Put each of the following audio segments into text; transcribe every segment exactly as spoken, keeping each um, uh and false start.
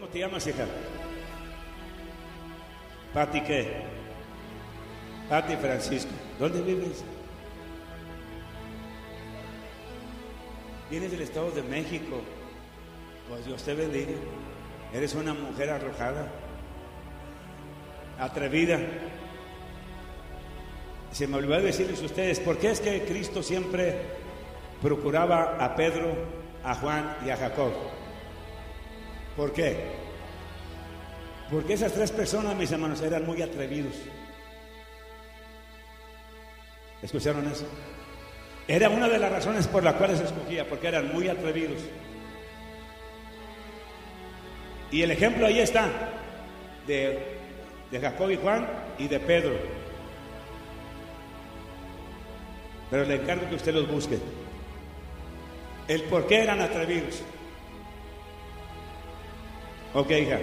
te llamas, hija? ¿Pati qué? Pati Francisco. ¿Dónde vives? Vienes del Estado de México. Pues Dios te bendiga. Eres una mujer arrojada, atrevida. Se me olvidó decirles a ustedes, ¿por qué es que Cristo siempre procuraba a Pedro, a Juan y a Jacob? ¿Por qué? Porque esas tres personas, mis hermanos, eran muy atrevidos. ¿Escucharon eso? Era una de las razones por las cuales se escogía, porque eran muy atrevidos. Y el ejemplo ahí está, de, de Jacob y Juan y de Pedro. Pero le encargo que usted los busque. El por qué eran atrevidos. Ok, hija.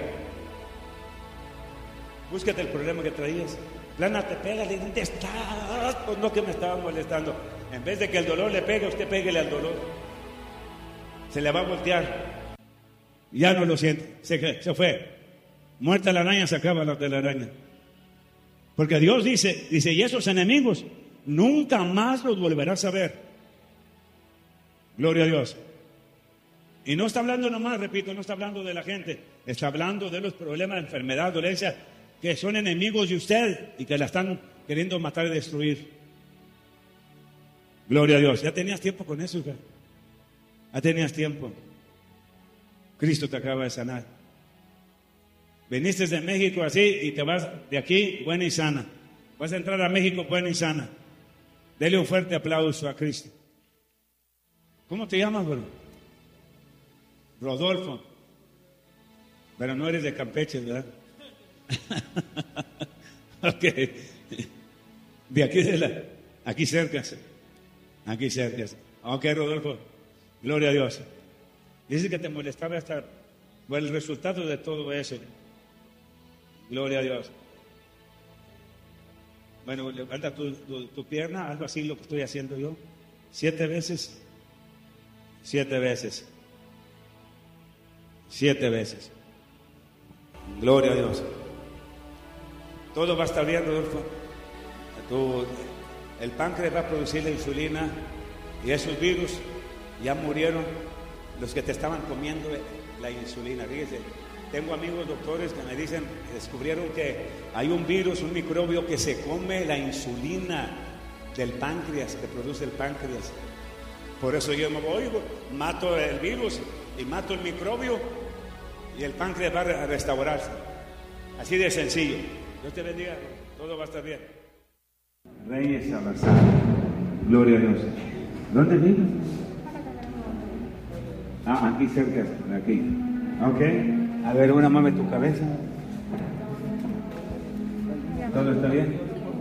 Búsquete el problema que traías. Plana, te pégale. ¿Dónde estás? Pues no, que me estaba molestando. En vez de que el dolor le pegue, usted péguele al dolor. Se le va a voltear. Ya no lo siente. Se, se fue. Muerta la araña, se acaba la telaraña. Porque Dios dice, dice, y esos enemigos nunca más los volverás a ver. Gloria a Dios. Y no está hablando nomás, repito, no está hablando de la gente, está hablando de los problemas, enfermedad, dolencia, que son enemigos de usted y que la están queriendo matar y destruir. Gloria a Dios. Ya tenías tiempo con eso, hija. Ya tenías tiempo. Cristo te acaba de sanar. Viniste de México así y te vas de aquí buena y sana. Vas a entrar a México buena y sana. Dele un fuerte aplauso a Cristo. ¿Cómo te llamas, bro? Rodolfo. Pero no eres de Campeche, ¿verdad? Ok. De aquí de la, aquí cerca. Aquí cerca. Ok, Rodolfo. Gloria a Dios. Dice que te molestaba hasta bueno, el resultado de todo eso. Gloria a Dios. Bueno, levanta tu, tu, tu pierna, algo así lo que estoy haciendo yo. Siete veces. Siete veces. Siete veces. Gloria a Dios. Todo va a estar bien, Rodolfo. Tu, el páncreas va a producir la insulina y esos virus ya murieron. Los que te estaban comiendo la insulina. Fíjese, tengo amigos doctores que me dicen, descubrieron que hay un virus, un microbio que se come la insulina del páncreas, que produce el páncreas. Por eso yo me voy, mato el virus y mato el microbio y el páncreas va a restaurarse. Así de sencillo. Dios te bendiga, todo va a estar bien. Reyes Salazar, gloria a Dios. ¿Dónde vives? Ah, aquí cerca, aquí. Ok. A ver, una mame tu cabeza. ¿Todo está bien?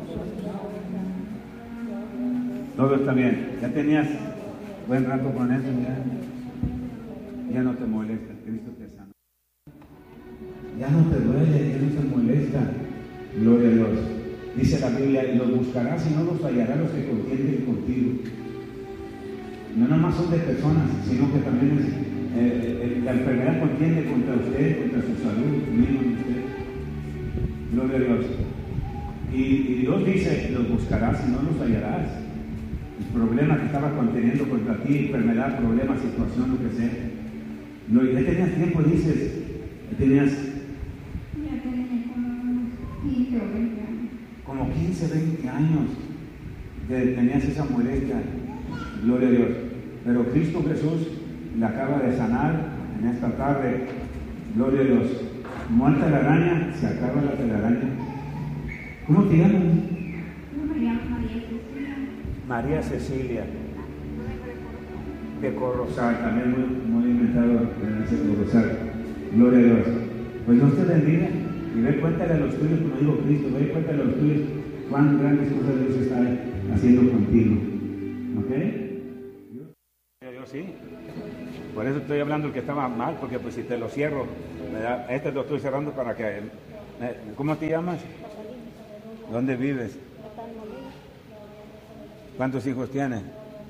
Todo está bien. Ya tenías buen rato con eso, ya. Ya no te molesta. Cristo te sana. Ya no te duele, ya no te molesta. Gloria a Dios. Dice la Biblia, y los buscarás y no los hallarás los que contienden contigo. No nomás son de personas, sino que también es, eh, eh, la enfermedad contiende contra usted, contra su salud, mismo en usted. Gloria a Dios. Y, y Dios dice, los buscarás y no los hallarás. El problema que estaba conteniendo contra ti, enfermedad, problema, situación, lo que sea. No, ya tenías tiempo, dices, ya tenías... Ya tenía como quince o veinte años. Como quince, veinte años que tenías esa molestia. Gloria a Dios. Pero Cristo Jesús la acaba de sanar en esta tarde. Gloria a Dios. Muerta la araña, se acaba la telaraña. ¿Cómo te llamas? Yo me llamo María Cecilia. María Cecilia. De Corozal, también muy, muy inventado de Corozal. Gloria a Dios. Pues Dios te bendiga y ve, cuéntale a los tuyos, como digo Cristo, ve, cuéntale a los tuyos cuán grandes cosas Dios está haciendo contigo. ¿Ok? Dios, sí. Por eso estoy hablando el que estaba mal, porque pues si te lo cierro, me da, este lo estoy cerrando para que... ¿Cómo te llamas? ¿Dónde vives? ¿Cuántos hijos tienes?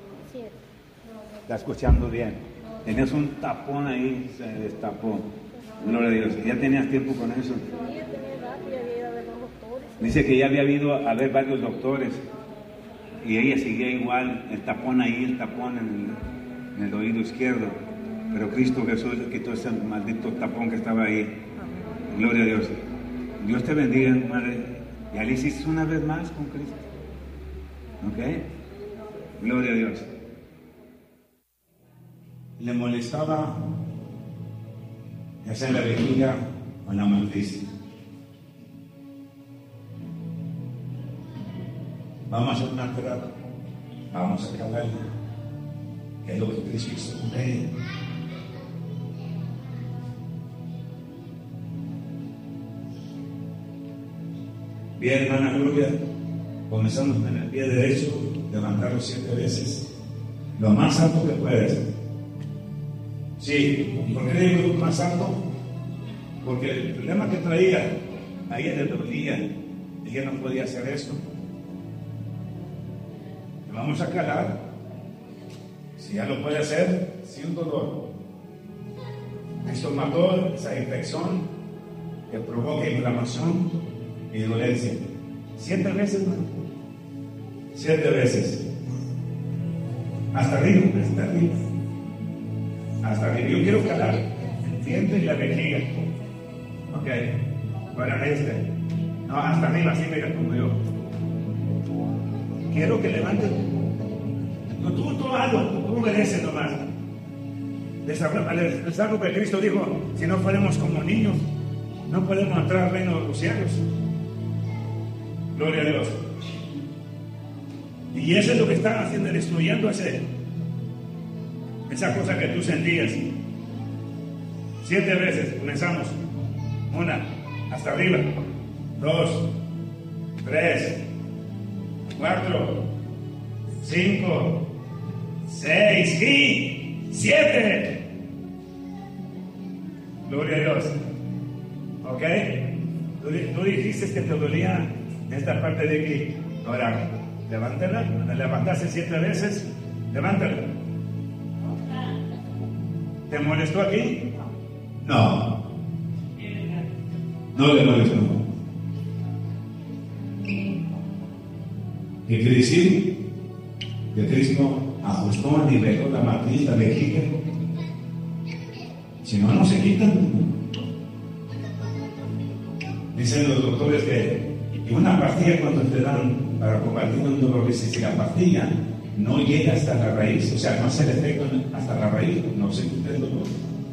Siete. Está escuchando bien. Tenías un tapón ahí, se destapó. Gloria a Dios. ¿Ya tenías tiempo con eso? Sí, ya tenía rato, ya había ido a ver los doctores. Dice que ya había ido a ver varios doctores y ella seguía igual, el tapón ahí, el tapón en el, en el oído izquierdo. Pero Cristo Jesús quitó ese maldito tapón que estaba ahí. Gloria a Dios. Dios te bendiga, madre. Ya le hiciste una vez más con Cristo. ¿Ok? Gloria a Dios. Le molestaba ya sea la vejiga o la matriz. Vamos a hacer una terapia. Vamos a acabar. ¿Qué es lo que Cristo hizo con ella? Bien, hermana Gloria, comenzamos con el pie derecho, levantarlo siete veces, lo más alto que puedas. Sí, ¿y por qué le digo más alto? Porque el problema que traía, a ella le dolía, ella no podía hacer esto. Le vamos a calar, si ya lo puede hacer, sin dolor. Esto mató esa infección que provoca inflamación y dolencia. Siete veces, hermano. Siete veces. Hasta arriba, hasta arriba. Hasta arriba. Yo quiero calar el diente y la vejiga. Ok. Para este. No, hasta arriba, así mira como yo. Quiero que levanten. No, tú, tú hazlo, tú mereces nomás. Es algo que Cristo dijo: si no fuéramos como niños, no podemos entrar al reino de los cielos. Gloria a Dios. Y eso es lo que están haciendo, destruyendo ese, esa cosa que tú sentías. Siete veces, comenzamos. Una, hasta arriba. Dos, tres, cuatro, cinco, seis y siete. Gloria a Dios. ¿Ok? Tú, tú dijiste que te dolía esta parte de aquí. Ahora, levántala, levantaste siete veces, levántala. ¿Te molestó aquí? No. No le molestó. ¿Qué quiere decir? Que Cristo ajustó, niveló la matriz, la vejiga. Si no, no se quitan. Dicen los doctores que una pastilla cuando te dan para combatir un dolor, dice, si la pastilla no llega hasta la raíz, o sea, no hace el efecto hasta la raíz, no se quita el dolor.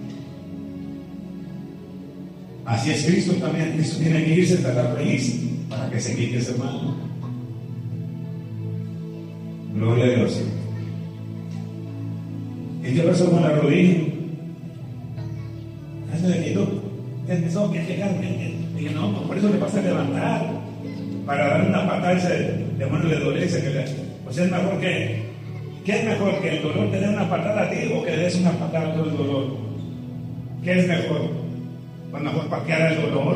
Así es Cristo también. Cristo tiene que irse hasta la raíz para que se quite ese mal. Gloria a Dios. ¿Y qué pasó con la rodilla? Eso le quitó. Empezó a llegar. Dije, no, por eso le pasa a levantar. Para dar una patada a ese demonio de dolencia. Que le, pues es mejor que. ¿Qué es mejor? ¿Que el dolor te dé una patada a ti o que le des una patada a todo el dolor? ¿Qué es mejor? Pues mejor paquear el dolor.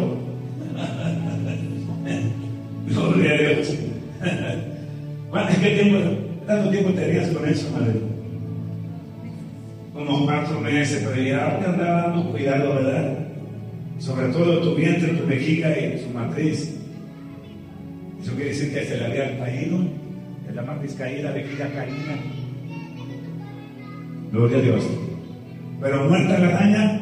Gloria a Dios. ¿Cuánto tiempo, tanto tiempo tenías con eso, madre? Como cuatro meses, pero ya te andaba dando cuidado, ¿verdad? Sobre todo tu vientre, tu vejiga y su matriz. Eso quiere decir que se le había caído, que la matriz caída, la vejiga caída. Gloria a Dios. Pero muerta la araña.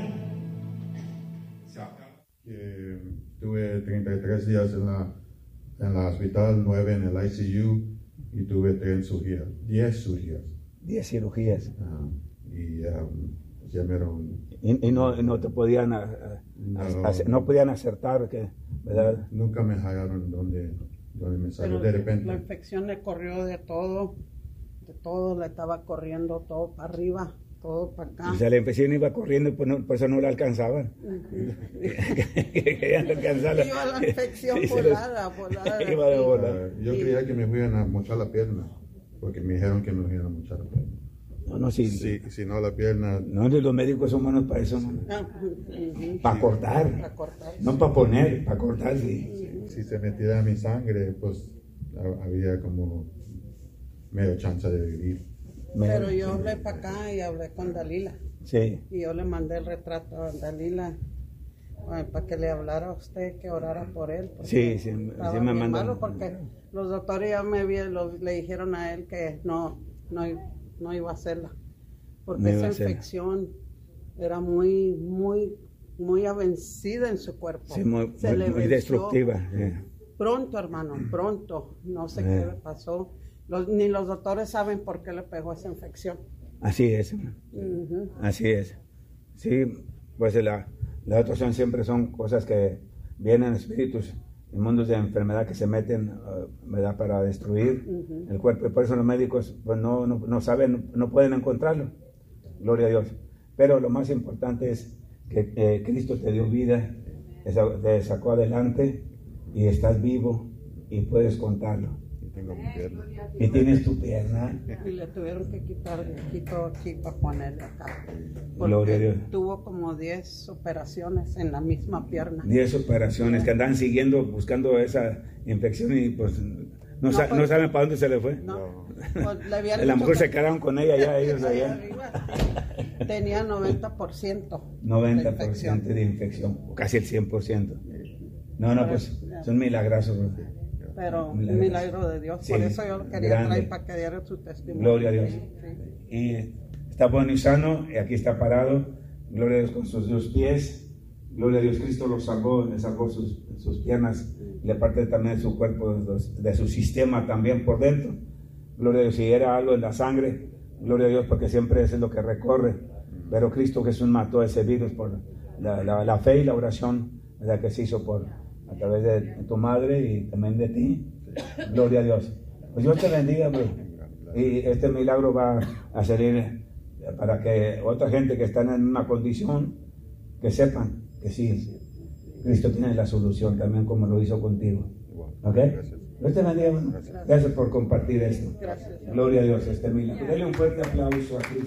Que tuve treinta y tres días en la, en la hospital, nueve en el I C U y tuve tres cirugías, diez cirugías. Diez cirugías. Uh, y um, ya me dieron... Y, y no, no te podían, a, a, no, a, no podían acertar, que, ¿verdad? Nunca me hallaron donde, donde me salió Pero de repente. La infección le corrió de todo, de todo, le estaba corriendo todo para arriba. Todo para acá. O sea, la infección iba corriendo y por, no, por eso no la alcanzaban. Uh-huh. Querían alcanzarla. Iba la infección volada, volada. Iba de volada. Uh, yo creía que me iban a mochar la pierna, porque me dijeron que me iban a mochar la pierna. No, no, sí. Si, si no la pierna... No, los médicos son buenos para eso, ¿no? Uh-huh. Para cortar. Para cortar. No para poner, para cortar, sí. Si, si se metiera mi sangre, pues había como medio chance de vivir. Pero yo hablé para acá y hablé con Dalila. Sí. Y yo le mandé el retrato a Dalila Ay, para que le hablara a usted, que orara por él. Sí, sí, Estaba sí me bien mandan. malo porque los doctores ya me vi- lo- le dijeron a él que no, no, i- no iba a hacerla. Porque No iba esa a hacerla. infección era muy, muy, muy avencida en su cuerpo. Sí, muy, Se muy- le muy venció destructiva. sí. Pronto, hermano, pronto. No sé Eh. qué le pasó. Los- ni los doctores saben por qué le pegó esa infección. Así es, hermano. Ujú. Así es. Sí, pues la, la otra son siempre son cosas que vienen espíritus en mundos de enfermedad que se meten, uh, ¿verdad? Para destruir Ujú. el cuerpo. Y por eso los médicos pues, no, no, no saben, no pueden encontrarlo. Gloria a Dios. Pero lo más importante es que eh, Cristo te dio vida, te sa- te sacó adelante y estás vivo y puedes contarlo. Y tengo mi pierna. Y tienes tu pierna. Y le tuvieron que quitar de aquí todo aquí para ponerle acá. Gloria a Dios. Porque tuvo como diez operaciones en la misma pierna. diez operaciones que andan siguiendo, buscando esa infección y pues no, No, sa- pues- no saben para dónde se le fue. No, pues le habían A lo dicho mejor que se quedaron con ella ya, ellos ahí allá. arriba tenía noventa por ciento. noventa de por infección. ciento de infección, o casi el cien por ciento. No, no, pues son milagrazos. bro. Pero Milagros. un milagro de Dios. Por Sí, eso yo lo quería grande. traer para que diera su testimonio. Gloria a Dios. Sí. Y está bueno y sano, y aquí está parado. Gloria a Dios con sus dos pies. Gloria a Dios, Cristo lo salvó, le salvó sus, sus piernas, y le parte también de su cuerpo, de, los- de su sistema también por dentro. Gloria a Dios, si era algo en la sangre, gloria a Dios, porque siempre eso es lo que recorre. Pero Cristo Jesús mató ese virus por la, la, la fe y la oración, ¿verdad? Que se hizo por, a través de, de tu madre y también de ti. Gloria a Dios. Pues Dios te bendiga, bro. Y este milagro va a salir para que otra gente que está en una condición, que sepan que sí, Cristo tiene la solución también como lo hizo contigo. ¿Ok? Dios te bendiga, hermano. Gracias por compartir esto. Gracias. Gloria a Dios, este milagro. Dele un fuerte aplauso a Cristo.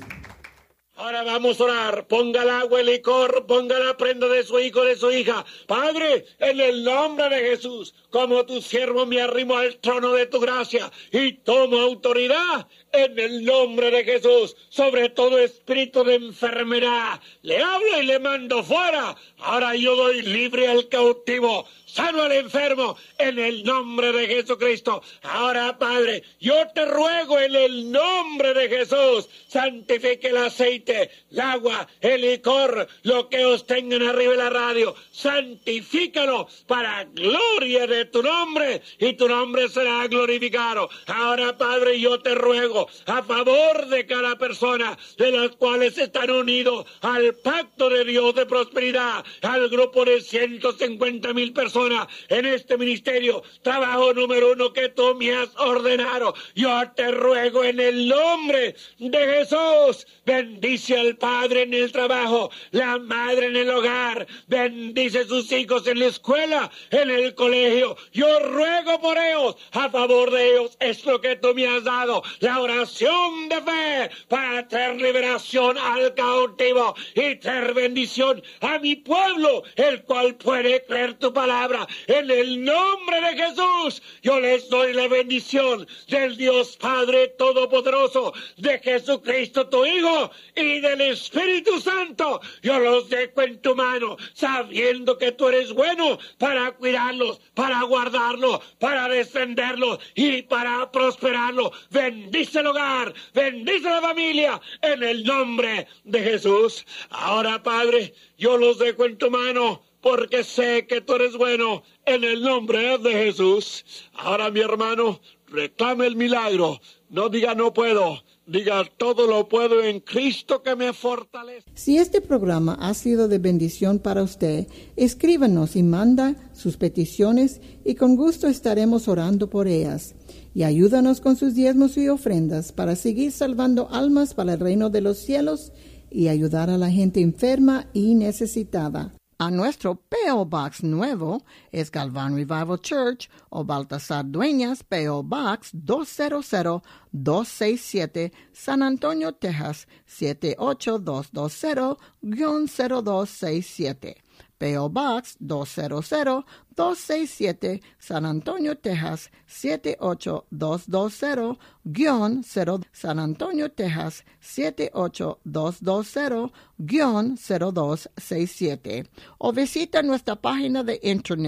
Ahora vamos a orar. Ponga el agua, el licor, ponga la prenda de su hijo, de su hija. Padre, en el nombre de Jesús, como tu siervo me arrimo al trono de tu gracia y tomo autoridad en el nombre de Jesús sobre todo espíritu de enfermedad. Le hablo y le mando fuera. Ahora yo doy libre al cautivo, sano al enfermo, en el nombre de Jesucristo. Ahora, Padre, yo te ruego en el nombre de Jesús, santifique el aceite, el agua, el licor, lo que os tengan arriba de la radio, santifícalo para gloria de tu nombre, y tu nombre será glorificado. Ahora, Padre, yo te ruego a favor de cada persona de las cuales están unidos al pacto de Dios de prosperidad, al grupo de ciento cincuenta mil personas en este ministerio, trabajo número uno que tú me has ordenado. Yo te ruego en el nombre de Jesús, bendice al padre en el trabajo, la madre en el hogar, bendice sus hijos en la escuela, en el colegio. Yo ruego por ellos, a favor de ellos es lo que tú me has dado, la oración de fe para traer liberación al cautivo y traer bendición a mi pueblo, el cual puede creer tu palabra. En el nombre de Jesús, yo les doy la bendición del Dios Padre Todopoderoso, de Jesucristo tu Hijo y del Espíritu Santo. Yo los dejo en tu mano, sabiendo que tú eres bueno para cuidarlos, para guardarlos, para defenderlos y para prosperarlos. Bendice el hogar, bendice la familia, en el nombre de Jesús. Ahora, Padre, yo los dejo en tu mano, porque sé que tú eres bueno, en el nombre de Jesús. Ahora, mi hermano, reclame el milagro. No diga no puedo, diga todo lo puedo en Cristo que me fortalece. Si este programa ha sido de bendición para usted, escríbanos y manda sus peticiones y con gusto estaremos orando por ellas. Y ayúdanos con sus diezmos y ofrendas para seguir salvando almas para el reino de los cielos y ayudar a la gente enferma y necesitada. A nuestro P O Box nuevo es Galván Revival Church o Baltasar Dueñas, P O Box dos cero cero dos seis siete, San Antonio, Texas siete ocho dos dos cero cero dos seis siete. P O. Box dos cero cero dos seis siete, San Antonio, Texas siete ocho dos dos cero cero, San Antonio, Texas siete ocho dos dos cero cero dos seis siete. O visita nuestra página de internet